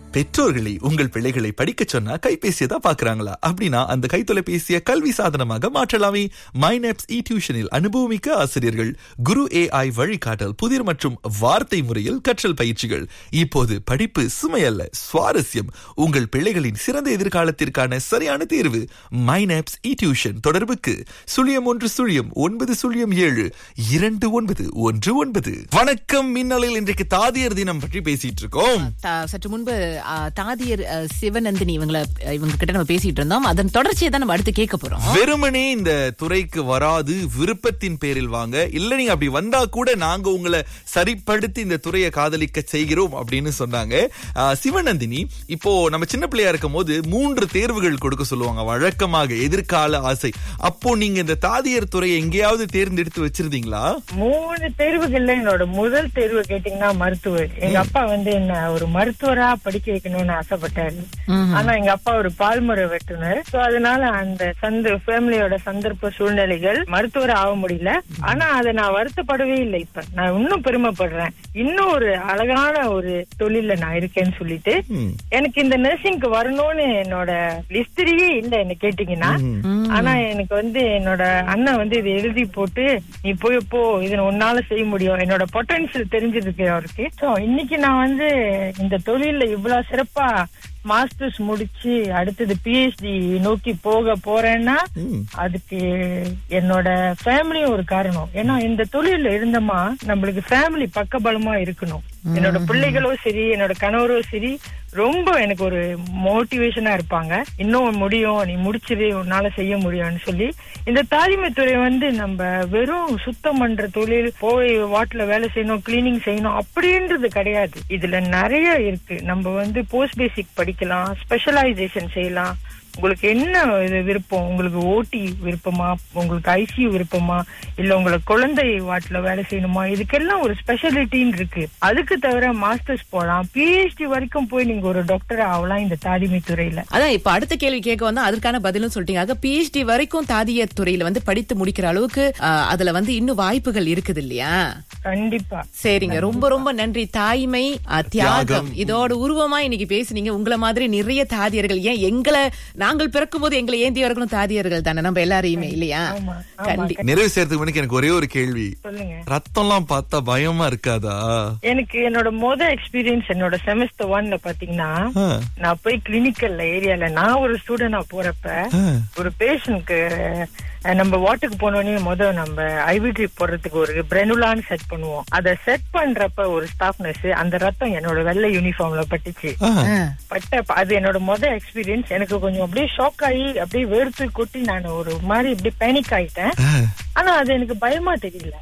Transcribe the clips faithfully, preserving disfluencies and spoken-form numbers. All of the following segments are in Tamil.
பெற்றோர்களை உங்கள் பிள்ளைகளை படிக்க சொன்னா கைபேசியை தான் பாக்குறாங்களா? அப்படின்னா அந்த கைத்தொலைபேசியை கல்வி சாதனமாக மாற்றலாமே. மைனப்ஸ் இ டியூஷனில் அனுபவமிக்க ஆசிரியர்கள், குரு ஏஐ வழிகாட்டல், புதிர் மற்றும் வார்த்தை முறையில் கற்றல் பயிற்சிகள். இப்போது படிப்பு சுமையல்ல, சுவாரஸ்யம். உங்கள் பிள்ளைகளின் சிறந்த எதிர்காலத்திற்கான சரியான தேர்வு மைனப்ஸ் இ டியூஷன். தொடர்புக்கு சுழியம் ஒன்று சுழியம் ஒன்பது சுழியம் ஏழு இரண்டு ஒன்பது ஒன்று ஒன்பது. வணக்கம் மின்னலில் இன்றைக்கு தாதியர் தினம் பற்றி பேசிட்டு இருக்கோம். சற்று முன்பு ஆ, தாதியர் ஆ, சிவநந்தினி இவங்கள இவங்க கிட்ட நம்ம பேசிட்டு இருந்தோம். அதன் தொடர்ச்சியை தான் நம்ம அடுத்து கேட்க போறோம். வெறுமனே இந்த துறைக்கு வராது, விருப்பத்தின் பேரில் வாங்க, இல்ல நீங்க அப்படி வந்தா கூட நாங்க உங்களை சரிப்படுத்தி இந்த துறையை காதலிக்க செய்கிறோம் அப்படின்னு சொன்னாங்க. ஆ, சிவநந்தினி, இப்போ நம்ம சின்ன பிள்ளையா இருக்கும் போது மூன்று தேர்வுகள் கொடுக்க சொல்லுவாங்க வழக்கமாக, எதிர்கால ஆசை. அப்போ நீங்க இந்த தாதியர் துறையை எங்கேயாவது தேர்ந்தெடுத்து வச்சிருந்தீங்களா? மூணு தேர்வுகள்ல என்னோட முதல் தேர்வு கேட்டீங்கன்னா மருத்துவர். எங்க அப்பா வந்து என்ன ஒரு மருத்துவரா படிக்க வைக்கணும்னு ஆசைப்பட்டாரு. ஆனா எங்க அப்பா ஒரு பால்முறை வெட்டுனர். சோ அதனால அந்த சந்த ஃபேமிலியோட சந்தர்ப்ப சூழ்நிலைகள் மருத்துவர் ஆக முடியல. ஆனா அதை நான் வருத்தப்படவே இல்லை. இப்ப நான் இன்னும் பெருமைப்படுறேன். இன்னும் ஒரு அழகான ஒரு தொழில நான் இருக்கேன்னு சொல்லிட்டு எனக்கு இந்த நர்சிங்க்கு வரணும்னு என்னோட லிஸ்டரியே இல்ல என்ன கேட்டீங்கன்னா. ஆனா எனக்கு வந்து என்னோட அண்ணன் வந்து இதை எழுதி போட்டு நீ போய் போ, இதை உன்னால செய்ய முடியும், என்னோட பொட்டன்ஷியல் தெரிஞ்சிருக்கு அவருக்கு. சோ இன்னைக்கு நான் வந்து இந்த தொழில இவ்வளவு சிறப்பா மாஸ்டர்ஸ் முடிச்சு அடுத்தது பிஹெச்டி நோக்கி போக போறேன்னா அதுக்கு என்னோட ஃபேமிலியும் ஒரு காரணம். ஏன்னா இந்த தொழில இருந்தோமா நம்மளுக்கு ஃபேமிலி பக்கபலமா இருக்கணும். என்னோட பிள்ளைகளும் சரி, என்னோட கணவரும் சரி ரொம்ப எனக்கு ஒரு மோட்டிவேஷனா இருப்பாங்க. இன்னும் முடியும், நீ முடிச்சிரு, உன்னால செய்ய முடியும்னு சொல்லி. இந்த தாதிமை துறை வந்து நம்ம வெறும் சுத்தம் பண்ற தொழில், போய் வாட்ல வேலை செய்யணும், கிளீனிங் செய்யணும் அப்படின்றது கிடையாது. இதுல நிறைய இருக்கு. நம்ம வந்து போஸ்ட் பேசிக் படிக்கலாம், ஸ்பெஷலைசேஷன் செய்யலாம். உங்களுக்கு என்ன இது விருப்பம், உங்களுக்கு ஓடி விருப்பமா, உங்களுக்கு ஐசியூ விருப்பமா, இல்ல உங்களுக்கு குழந்தை வாட்ல வேலை செய்யணுமா, இதுக்கெல்லாம் ஒரு ஸ்பெஷாலிட்டின்னு இருக்கு. அதுக்கு தவிர மாஸ்டர்ஸ் போலாம், பிஹெச்டி வரைக்கும் போய் நீங்க ஒரு டாக்டர் ஆகலாம் இந்த தாதிமை துறையில. அதான் இப்ப அடுத்த கேள்வி கேட்க வந்தா அதற்கான பதிலும் சொல்லிட்டீங்க. பிஹெச்டி வரைக்கும் தாதியர் துறையில வந்து படித்து முடிக்கிற அளவுக்கு ஆ, அதுல வந்து இன்னும் வாய்ப்புகள் இருக்குது இல்லையா? கண்டிப்பா. சரிங்க, ரொம்ப ரொம்ப நன்றி. தாய்மை, ஆ, தியாகம், இதோட உருவமா இன்னைக்கு பேசுனீங்க. உங்களை மாதிரி நிறைய தாதியர்கள், ஏன் எங்களை நாங்கள் பிறக்கும் போது எங்களை ஏந்தியவர்களும் தாதியர்கள் தானே, நம்ம எல்லாரையுமே இல்லையா? கண்டிப்பா. நிறைவு செய்யறதுக்கு முன்னாடி எனக்கு ஒரே ஒரு கேள்வி. சொல்லுங்க. ரத்தம் எல்லாம் பார்த்தா பயமா இருக்காதா? எனக்கு என்னோட மொத எக்ஸ்பீரியன்ஸ் என்னோட செமஸ்டர் ஒன்ல பாத்தீங்கன்னா, நான் போய் கிளினிக்கல் ஏரியால நான் ஒரு ஸ்டூடெண்டா போறப்ப ஒரு பேஷண்ட்க்கு நம்ம வாட்டுக்கு போனோடனே முதல் நம்ம ஐவி ட்ரிப் போடுறதுக்கு ஒரு பிரெனுலான்னு செட் பண்ணுவோம். அதை செட் பண்றப்ப ஒரு ஸ்டாஃப் நர்ஸ் அந்த ரத்தம் என்னோட வெள்ளை யூனிஃபார்ம்ல பட்டுச்சு. பட்ட அது என்னோட மொதல் எக்ஸ்பீரியன்ஸ். எனக்கு கொஞ்சம் அப்படியே ஷாக் ஆகி அப்படியே வேர்த்து கொட்டி நான் ஒரு மாதிரி அப்படியே பேனிக் ஆயிட்டேன். ஆனா அது எனக்கு பயமா தெரியல.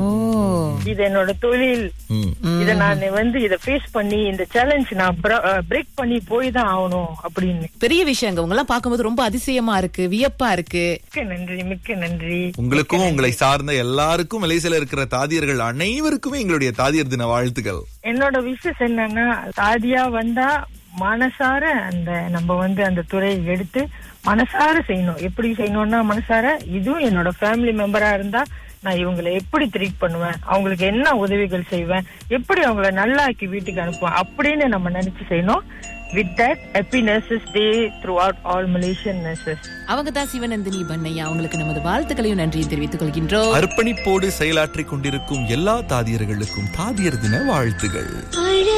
இது என்னோட தொழில், இத நான் வந்து இத ஃபேஸ் பண்ணி இந்த சேலஞ்ச் நான் பிரேக் பண்ணி போய் தான் ஆகணும் அப்படின்னு. பெரிய விஷயங்க உங்க எல்லாம் பார்க்கும்போது ரொம்ப அதிசயமா இருக்கு, வியப்பா இருக்கு. மிக்க நன்றி, மிக்க நன்றி. உங்களுக்கும் உங்களை சார்ந்த எல்லாருக்கும் மலேசியால இருக்கிற தாதியர்கள் அனைவருக்குமே எங்களுடைய தாதியர் தின வாழ்த்துக்கள். என்னோட விஷயம் என்னன்னா, தாதியா வந்தா மனசார அந்த நம்ம வந்து அந்த துறையை எடுத்து மனசார செய்யணும். எப்படி செய்யணும்னா மனசார, இதுவும் என்னோட ஃபேமிலி மெம்பரா இருந்தா நான் இவங்களை எப்படி ட்ரீட் பண்ணுவேன், அவங்களுக்கு என்ன உதவிகள் செய்வேன், எப்படி அவங்களை நல்லாக்கி வீட்டுக்கு அனுப்புவேன் அப்படின்னு நம்ம நினைச்சு செய்யணும். With that, happy Nurses Day throughout all Malaysian nurses. அவங்க தான் சிவநந்தினி பண்ணையா. அவங்களுக்கு நமது வாழ்த்துக்களையும் நன்றியும் தெரிவித்துக் கொள்கின்றோம். அர்ப்பணிப்போடு செயலாற்றிக் கொண்டிருக்கும் எல்லா தாதியர்களுக்கும் தாதியர் தின வாழ்த்துகள்.